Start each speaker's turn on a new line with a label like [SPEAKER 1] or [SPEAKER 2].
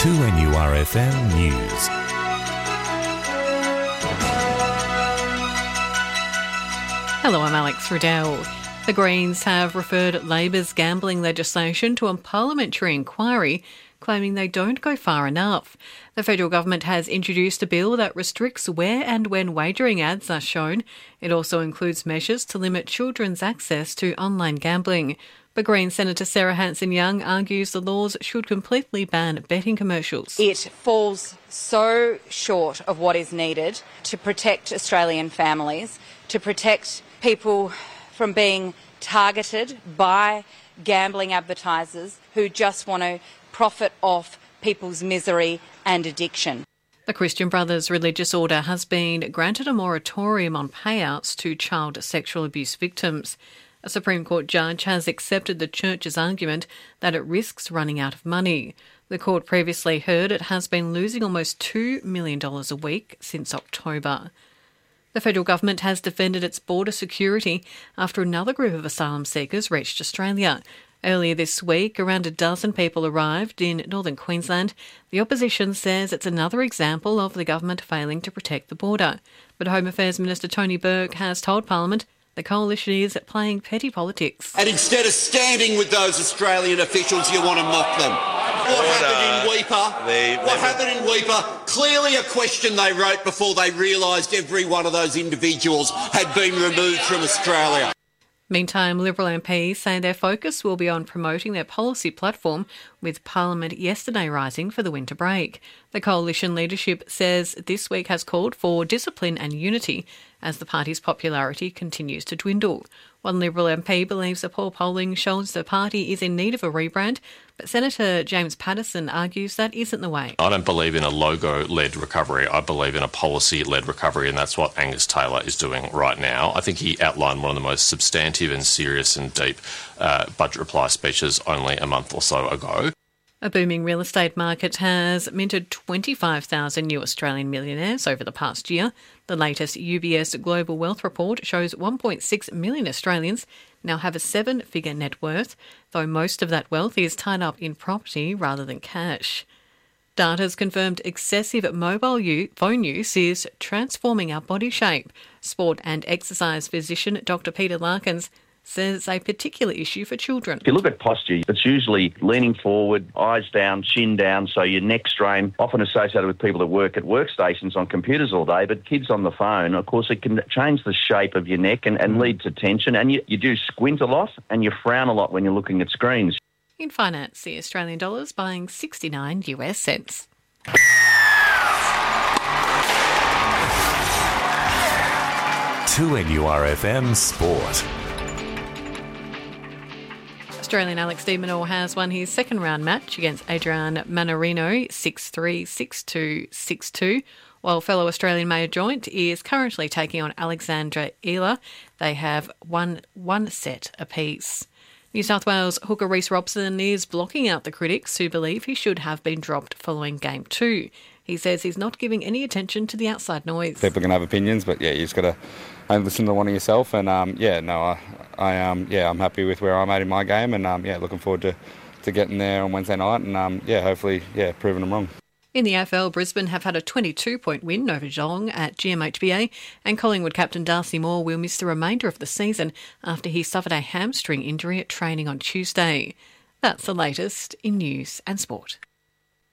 [SPEAKER 1] 2NURFM News.
[SPEAKER 2] Hello, I'm Alex Riddell. The Greens have referred Labor's gambling legislation to a parliamentary inquiry, claiming they don't go far enough. The federal government has introduced a bill that restricts where and when wagering ads are shown. It also includes measures to limit children's access to online gambling. But Greens Senator Sarah Hanson-Young argues the laws should completely ban betting commercials.
[SPEAKER 3] It falls so short of what is needed to protect Australian families, to protect people from being targeted by gambling advertisers who just want to profit off people's misery and addiction.
[SPEAKER 2] The Christian Brothers religious order has been granted a moratorium on payouts to child sexual abuse victims. A Supreme Court judge has accepted the church's argument that it risks running out of money. The court previously heard it has been losing almost $2 million a week since October. The federal government has defended its border security after another group of asylum seekers reached Australia. Earlier this week, around a dozen people arrived in northern Queensland. The opposition says it's another example of the government failing to protect the border. But Home Affairs Minister Tony Burke has told Parliament the coalition is playing petty politics.
[SPEAKER 4] And instead of standing with those Australian officials, you want to mock them. What happened in Weipa? Clearly a question they wrote before they realised every one of those individuals had been removed from Australia.
[SPEAKER 2] Meantime, Liberal MPs say their focus will be on promoting their policy platform, with Parliament yesterday rising for the winter break. The coalition leadership says this week has called for discipline and unity as the party's popularity continues to dwindle. One Liberal MP believes the poor polling shows the party is in need of a rebrand, but Senator James Paterson argues that isn't the way.
[SPEAKER 5] I don't believe in a logo-led recovery. I believe in a policy-led recovery, and that's what Angus Taylor is doing right now. I think he outlined one of the most substantive and serious and deep budget reply speeches only a month or so ago.
[SPEAKER 2] A booming real estate market has minted 25,000 new Australian millionaires over the past year. The latest UBS Global Wealth Report shows 1.6 million Australians now have a seven-figure net worth, though most of that wealth is tied up in property rather than cash. Data's confirmed excessive mobile phone use is transforming our body shape. Sport and exercise physician Dr. Peter Larkins says it's a particular issue for children.
[SPEAKER 6] If you look at posture, it's usually leaning forward, eyes down, chin down, so your neck strain, often associated with people that work at workstations on computers all day, but kids on the phone, of course, it can change the shape of your neck and lead to tension. And you do squint a lot and you frown a lot when you're looking at screens.
[SPEAKER 2] In finance, the Australian dollar's buying 69 US cents.
[SPEAKER 1] To NURFM Sport.
[SPEAKER 2] Australian Alex de Minaur has won his second round match against Adrian Mannarino 6-3, 6-2, 6-2, while fellow Australian Mayer Joint is currently taking on Alexandra Ela. They have one set apiece. New South Wales hooker Reece Robson is blocking out the critics who believe he should have been dropped following Game 2. He says he's not giving any attention to the outside noise.
[SPEAKER 7] People can have opinions, but you just got to listen to one of yourself. And I'm happy with where I'm at in my game, and looking forward to getting there on Wednesday night, and hopefully proving them wrong.
[SPEAKER 2] In the AFL, Brisbane have had a 22-point win over Geelong at GMHBA, and Collingwood captain Darcy Moore will miss the remainder of the season after he suffered a hamstring injury at training on Tuesday. That's the latest in news and sport.